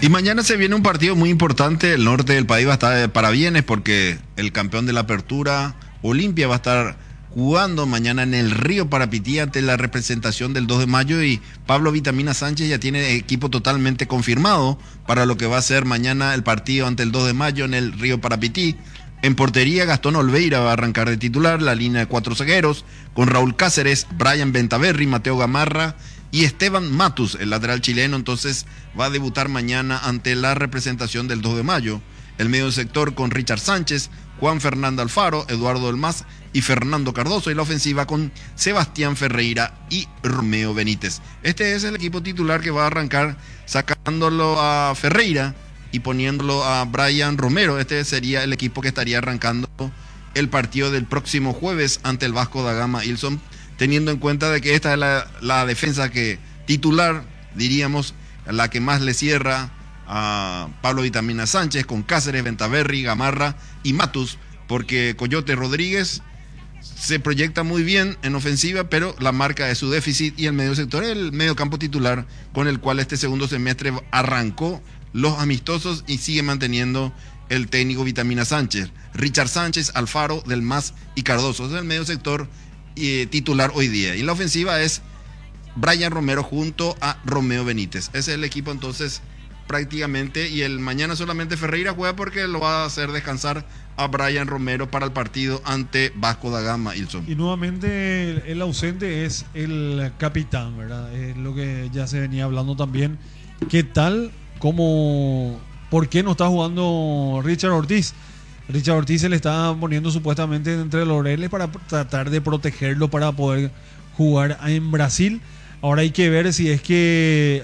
Y mañana se viene un partido muy importante. El norte del país va a estar de parabienes porque el campeón de la apertura, Olimpia, va a estar jugando mañana en el Río Parapití ante la representación del 2 de mayo y Pablo Vitamina Sánchez ya tiene equipo totalmente confirmado para lo que va a ser mañana el partido ante el 2 de mayo en el Río Parapití. En portería, Gastón Olveira va a arrancar de titular, la línea de 4 zagueros, con Raúl Cáceres, Brian Bentaverri, Mateo Gamarra y Esteban Matus, el lateral chileno. Entonces va a debutar mañana ante la representación del 2 de mayo. El medio sector con Richard Sánchez, Juan Fernando Alfaro, Eduardo Delmas y Fernando Cardoso. Y la ofensiva con Sebastián Ferreira y Romeo Benítez. Este es el equipo titular que va a arrancar sacándolo a Ferreira y poniéndolo a Brian Romero. Este sería el equipo que estaría arrancando el partido del próximo jueves ante el Vasco da Gama Ilson, teniendo en cuenta de que esta es la defensa que titular, diríamos, la que más le cierra a Pablo Vitamina Sánchez, con Cáceres, Bentaverri, Gamarra y Matus, porque Coyote Rodríguez se proyecta muy bien en ofensiva, pero la marca de su déficit, y el medio sector, el medio campo titular, con el cual este segundo semestre arrancó los amistosos y sigue manteniendo el técnico Vitamina Sánchez. Richard Sánchez, Alfaro, Delmas y Cardoso es el medio sector titular hoy día. Y la ofensiva es Brian Romero junto a Romeo Benítez. Ese es el equipo entonces prácticamente, y el mañana solamente Ferreira juega porque lo va a hacer descansar a Brian Romero para el partido ante Vasco da Gama, Ilson. Y nuevamente el ausente es el capitán, ¿verdad? Es lo que ya se venía hablando también. ¿Qué tal? ¿Por qué no está jugando Richard Ortiz? Richard Ortiz se le está poniendo supuestamente entre los laureles para tratar de protegerlo para poder jugar en Brasil. Ahora hay que ver si es que